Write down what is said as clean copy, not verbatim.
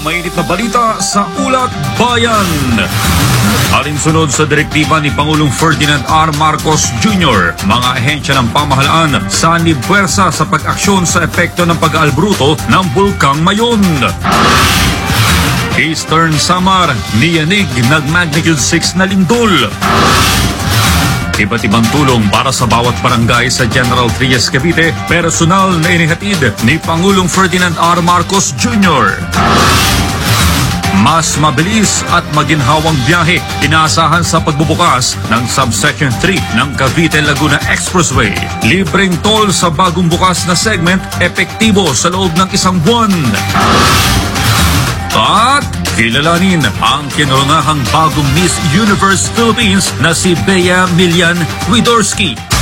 mainit na balita sa Ulat Bayan. Alinsunod sa direktiba ni Pangulong Ferdinand R. Marcos Jr., mga ahensya ng pamahalaan sanib puwersa sa pag-aksyon sa epekto ng pag-aalbruto ng Bulkang Mayon. Eastern Samar, niyanig nag-magnitude 6 na lindol. Iba't ibang tulong para sa bawat barangay sa General Trias, Cavite, personal na inihatid ni Pangulong Ferdinand R. Marcos Jr. Mas mabilis at maginhawang biyahe inaasahan sa pagbubukas ng Subsection 3 ng Cavite-Laguna Expressway. Libreng toll sa bagong bukas na segment, epektibo sa loob ng isang buwan. At kilalanin ang kinurunahang bagong Miss Universe Philippines na si Bea Milian Widorski.